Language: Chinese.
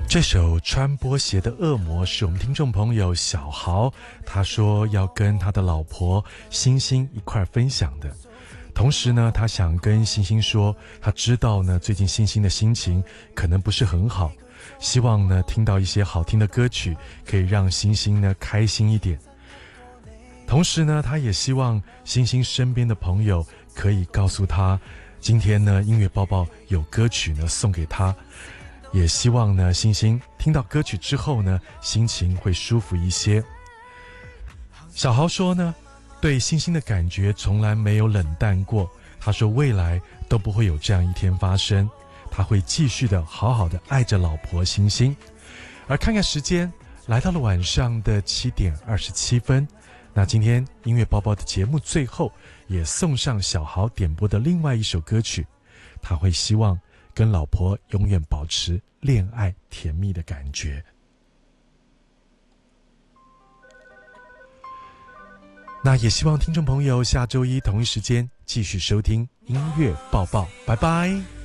这首穿波鞋的恶魔是我们听众朋友小豪，他说要跟他的老婆星星一块分享的。同时呢，他想跟星星说，他知道呢最近星星的心情可能不是很好，希望呢听到一些好听的歌曲可以让星星呢开心一点。同时呢，他也希望星星身边的朋友可以告诉他，今天呢音乐报报有歌曲呢送给他，也希望呢星星听到歌曲之后呢心情会舒服一些。小豪说呢，对星星的感觉从来没有冷淡过，他说未来都不会有这样一天发生，他会继续的好好的爱着老婆星星。而看看时间，来到了晚上的7点27分，那今天音乐包包的节目最后也送上小豪点播的另外一首歌曲，他会希望跟老婆永远保持恋爱甜蜜的感觉。那也希望听众朋友下周一同一时间继续收听音乐报报，拜拜。